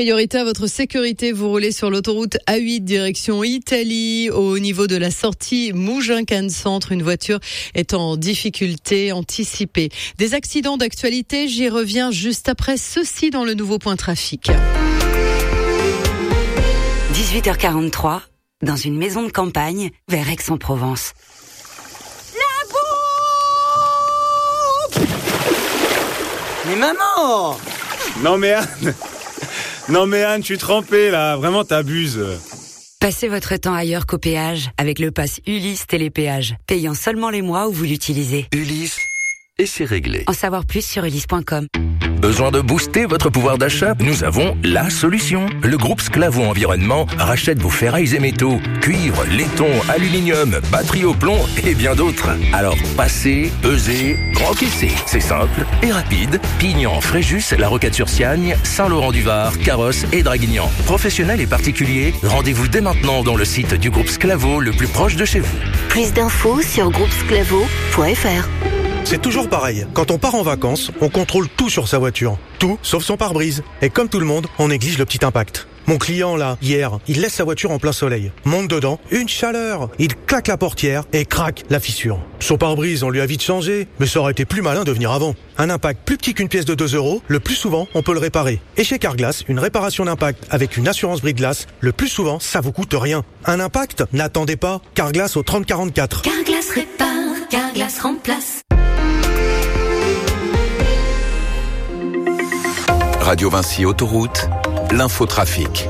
priorité à votre sécurité. Vous roulez sur l'autoroute A8 direction Italie. Au niveau de la sortie Mougins-Cannes Centre, une voiture est en difficulté anticipée. Des accidents d'actualité, j'y reviens juste après ceci dans le nouveau point trafic. 18h43, dans une maison de campagne vers Aix-en-Provence. Mais maman! Non mais Anne, je suis trempé là, vraiment t'abuses. Passez votre temps ailleurs qu'au péage avec le pass Ulysse Télépéage, payant seulement les mois où vous l'utilisez. Ulysse, et c'est réglé. En savoir plus sur ulysse.com. Besoin de booster votre pouvoir d'achat? Nous avons la solution. Le groupe Sclavo Environnement rachète vos ferrailles et métaux, cuivre, laiton, aluminium, batterie au plomb et bien d'autres. Alors passez, pesez, encaissez. C'est simple et rapide. Pignan, Fréjus, La Roquette-sur-Siagne, Saint-Laurent-du-Var, Carrosse et Draguignan. Professionnels et particuliers, rendez-vous dès maintenant dans le site du groupe Sclavo le plus proche de chez vous. Plus d'infos sur groupesclavo.fr. C'est toujours pareil. Quand on part en vacances, on contrôle tout sur sa voiture. Tout, sauf son pare-brise. Et comme tout le monde, on néglige le petit impact. Mon client, là, hier, il laisse sa voiture en plein soleil. Monte dedans, une chaleur. Il claque la portière et craque la fissure. Son pare-brise, on lui a vite changé, mais ça aurait été plus malin de venir avant. Un impact plus petit qu'une pièce de 2 €, le plus souvent, on peut le réparer. Et chez Carglass, une réparation d'impact avec une assurance brise-glace, le plus souvent, ça vous coûte rien. Un impact? N'attendez pas. Carglass au 3044. Carglass répare, Carglass remplace. Radio Vinci Autoroute, l'infotrafic.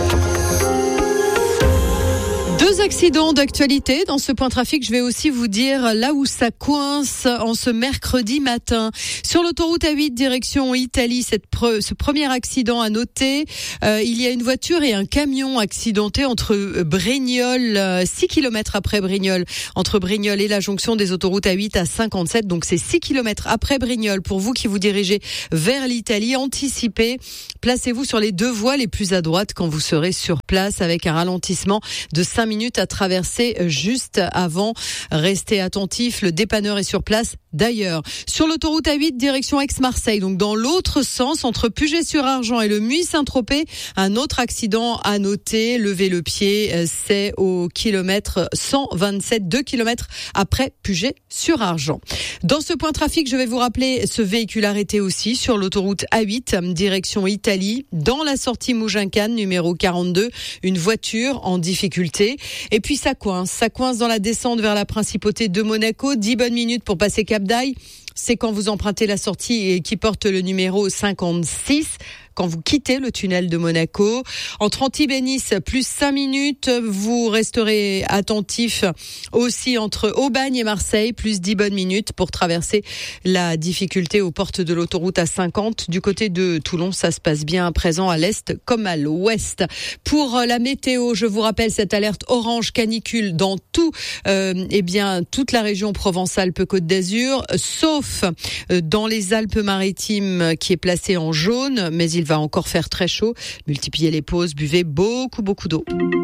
2 accidents d'actualité dans ce point trafic. Je vais aussi vous dire là où ça coince en ce mercredi matin. Sur l'autoroute A8 direction Italie, ce premier accident à noter. Il y a une voiture et un camion accidentés entre Brignoles, 6 km après Brignoles, entre Brignoles et la jonction des autoroutes A8 à 57. Donc c'est 6 km après Brignoles. Pour vous qui vous dirigez vers l'Italie, anticipez. Placez-vous sur les 2 voies les plus à droite quand vous serez sur place avec un ralentissement de 5 minutes à traverser juste avant. Restez attentifs, le dépanneur est sur place. D'ailleurs, sur l'autoroute A8 direction Aix-Marseille, donc dans l'autre sens, entre Puget-sur-Argent et le Muy-Saint-Tropez, un autre accident à noter. Levez le pied, c'est au kilomètre 127, 2 km après Puget-sur-Argent. Dans ce point trafic, je vais vous rappeler ce véhicule arrêté aussi sur l'autoroute A8 direction Italie, dans la sortie Mougins-Cannes numéro 42, une voiture en difficulté. Et puis ça coince dans la descente vers la principauté de Monaco. 10 bonnes minutes pour passer Cap d'Aille. C'est quand vous empruntez la sortie qui porte le numéro 56. Quand vous quittez le tunnel de Monaco. Entre Antibes et Nice, plus 5 minutes. Vous resterez attentif aussi entre Aubagne et Marseille, plus 10 bonnes minutes pour traverser la difficulté aux portes de l'autoroute A50. Du côté de Toulon, ça se passe bien à présent à l'est comme à l'ouest. Pour la météo, je vous rappelle cette alerte orange canicule dans toute la région Provence-Alpes-Côte d'Azur, sauf dans les Alpes-Maritimes qui est placée en jaune, mais il va encore faire très chaud. Multipliez les pauses, buvez beaucoup d'eau.